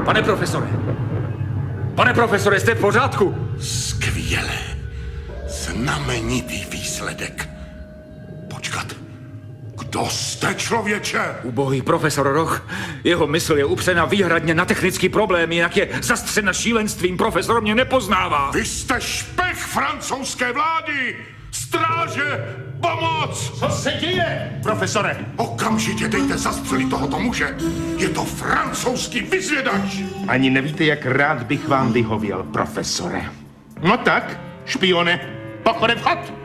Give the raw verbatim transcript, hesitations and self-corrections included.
Pane profesore! Pane profesore, jste v pořádku? Skvěle. Znamenitý výsledek. Počkat. Kdo jste, člověče? Ubohý profesor Roch. Jeho mysl je upřena výhradně na technický problém, jinak je zastřena šílenstvím. Profesor mě nepoznává. Vy jste špech francouzské vlády! Stráže! Pomoc! Co se děje, profesore? Okamžitě dejte zastřelit tohoto muže. Je to francouzský vyzvědač. Ani nevíte, jak rád bych vám vyhověl, profesore. No tak, špione, pochode vchod!